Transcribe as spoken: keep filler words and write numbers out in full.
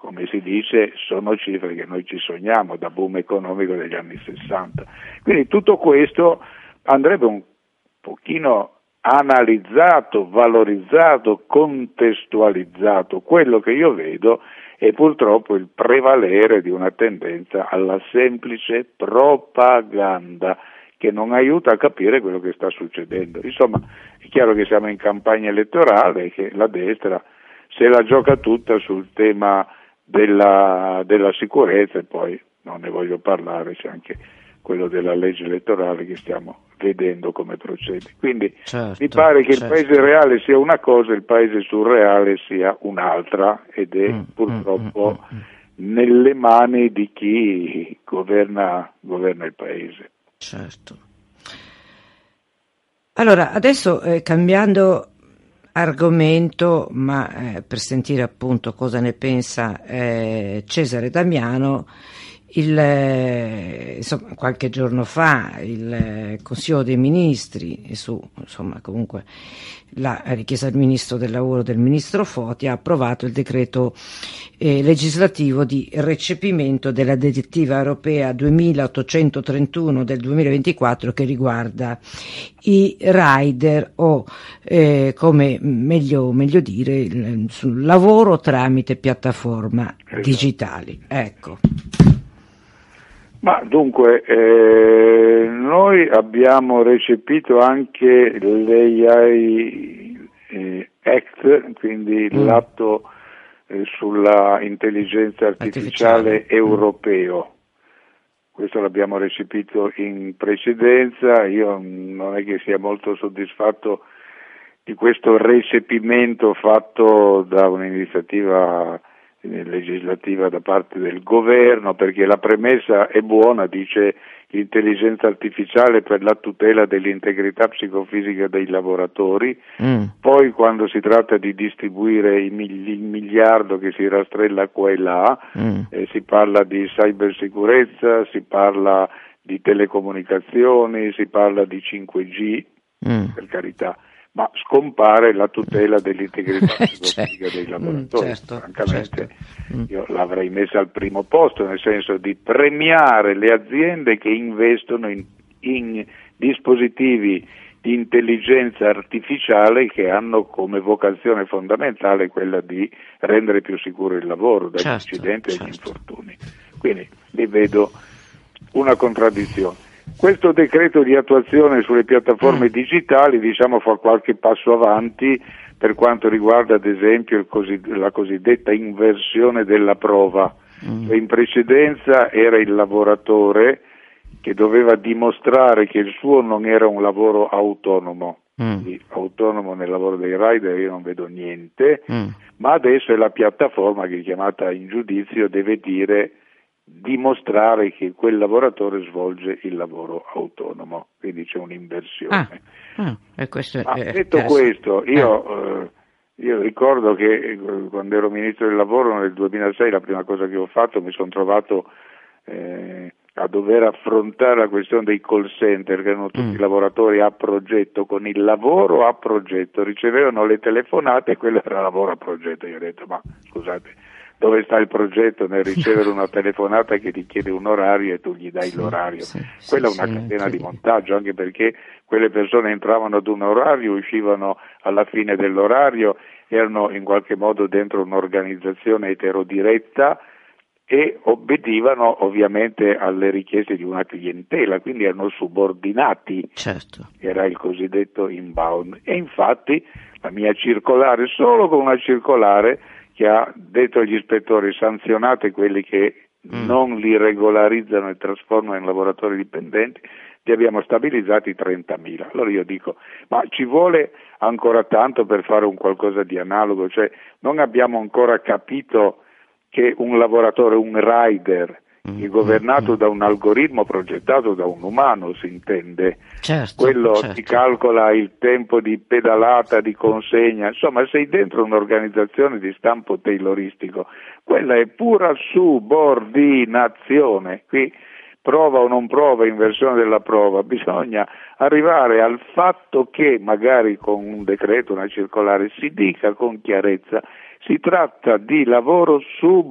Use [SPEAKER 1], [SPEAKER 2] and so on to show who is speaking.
[SPEAKER 1] come si dice, sono cifre che noi ci sogniamo da boom economico degli anni sessanta. Quindi tutto questo andrebbe un pochino analizzato, valorizzato, contestualizzato. Quello che io vedo è purtroppo il prevalere di una tendenza alla semplice propaganda che non aiuta a capire quello che sta succedendo. Insomma, è chiaro che siamo in campagna elettorale e che la destra se la gioca tutta sul tema della, della sicurezza, e poi non ne voglio parlare, c'è anche quello della legge elettorale che stiamo vedendo come procede. Quindi
[SPEAKER 2] certo,
[SPEAKER 1] mi pare che
[SPEAKER 2] certo.
[SPEAKER 1] il paese reale sia una cosa e il paese surreale sia un'altra, ed è
[SPEAKER 2] Mm,
[SPEAKER 1] purtroppo
[SPEAKER 2] mm, mm, mm.
[SPEAKER 1] nelle mani di chi governa, governa il paese.
[SPEAKER 2] Certo. Allora, adesso eh, cambiando argomento, ma eh, per sentire appunto cosa ne pensa eh, Cesare Damiano, il, eh, insomma, qualche giorno fa il eh, Consiglio dei Ministri, e su insomma comunque la richiesta del Ministro del Lavoro del Ministro Foti, ha approvato il decreto eh, legislativo di recepimento della direttiva europea duemilaottocentotrentuno del duemilaventiquattro che riguarda i rider o eh, come meglio, meglio dire il, sul lavoro tramite piattaforma
[SPEAKER 1] Esatto.
[SPEAKER 2] digitali. Ecco.
[SPEAKER 1] Ma dunque, eh, noi abbiamo recepito anche l'A I eh, Act, quindi
[SPEAKER 2] Mm.
[SPEAKER 1] l'atto eh, sulla intelligenza artificiale,
[SPEAKER 2] Artificiale.
[SPEAKER 1] europeo. Questo l'abbiamo recepito in precedenza. Io non è che sia molto soddisfatto di questo recepimento fatto da un'iniziativa legislativa da parte del governo, perché la premessa è buona, dice l'intelligenza artificiale per la tutela dell'integrità psicofisica dei lavoratori.
[SPEAKER 2] Mm.
[SPEAKER 1] Poi quando si tratta di distribuire il miliardo che si rastrella qua e là,
[SPEAKER 2] Mm.
[SPEAKER 1] eh, si parla di cybersicurezza, si parla di telecomunicazioni, si parla di cinque G,
[SPEAKER 2] Mm.
[SPEAKER 1] per carità, ma scompare la tutela dell'integrità psicofisica
[SPEAKER 2] Cioè,
[SPEAKER 1] dei
[SPEAKER 2] mm,
[SPEAKER 1] lavoratori.
[SPEAKER 2] certo,
[SPEAKER 1] Francamente
[SPEAKER 2] certo. Mm.
[SPEAKER 1] io l'avrei messa al primo posto, nel senso di premiare le aziende che investono in, in dispositivi di intelligenza artificiale che hanno come vocazione fondamentale quella di rendere più sicuro il lavoro dagli
[SPEAKER 2] Certo,
[SPEAKER 1] incidenti e
[SPEAKER 2] certo.
[SPEAKER 1] dagli infortuni. Quindi lì vedo una contraddizione. Questo decreto di attuazione sulle piattaforme
[SPEAKER 2] Mm.
[SPEAKER 1] digitali, diciamo, fa qualche passo avanti per quanto riguarda ad esempio il così, la cosiddetta inversione della prova.
[SPEAKER 2] Mm.
[SPEAKER 1] Cioè, in precedenza era il lavoratore che doveva dimostrare che il suo non era un lavoro autonomo.
[SPEAKER 2] Mm.
[SPEAKER 1] Quindi, autonomo nel lavoro dei rider io non vedo niente,
[SPEAKER 2] Mm.
[SPEAKER 1] ma adesso è la piattaforma che, chiamata in giudizio, deve dire dimostrare che quel lavoratore svolge il lavoro autonomo, quindi c'è un'inversione.
[SPEAKER 2] Ah, ah, e questo è,
[SPEAKER 1] Ma
[SPEAKER 2] è
[SPEAKER 1] detto
[SPEAKER 2] interessante.
[SPEAKER 1] questo, io, eh, io ricordo che eh, quando ero ministro del lavoro nel duemilasei la prima cosa che ho fatto, mi sono trovato eh, a dover affrontare la questione dei call center, che erano tutti
[SPEAKER 2] Mm.
[SPEAKER 1] lavoratori a progetto, con il lavoro a progetto, ricevevano le telefonate e quello era lavoro a progetto. Io ho detto, ma scusate, dove sta il progetto nel ricevere una telefonata che ti chiede un orario e tu gli dai
[SPEAKER 2] Sì,
[SPEAKER 1] l'orario?
[SPEAKER 2] sì,
[SPEAKER 1] Quella
[SPEAKER 2] sì,
[SPEAKER 1] è una
[SPEAKER 2] sì,
[SPEAKER 1] catena di
[SPEAKER 2] incredibile.
[SPEAKER 1] montaggio, anche perché quelle persone entravano ad un orario, uscivano alla fine dell'orario, erano in qualche modo dentro un'organizzazione eterodiretta e obbedivano ovviamente alle richieste di una clientela, quindi erano subordinati.
[SPEAKER 2] Certo.
[SPEAKER 1] Era il cosiddetto inbound. E infatti la mia circolare, solo con una circolare che ha detto agli ispettori: sanzionate quelli che
[SPEAKER 2] Mm.
[SPEAKER 1] non li regolarizzano e trasformano in lavoratori dipendenti, li abbiamo stabilizzati trentamila. Allora io dico, ma ci vuole ancora tanto per fare un qualcosa di analogo? Cioè, non abbiamo ancora capito che un lavoratore, un rider,
[SPEAKER 2] Mm.
[SPEAKER 1] è governato
[SPEAKER 2] Mm.
[SPEAKER 1] da un algoritmo progettato da un umano, si intende.
[SPEAKER 2] Certo,
[SPEAKER 1] Quello
[SPEAKER 2] certo.
[SPEAKER 1] ti calcola il tempo di pedalata, di consegna, insomma sei dentro un'organizzazione di stampo tayloristico, quella è pura subordinazione. Qui prova o non prova, inversione della prova, bisogna arrivare al fatto che magari con un decreto, una circolare, si dica con chiarezza: si tratta di lavoro sub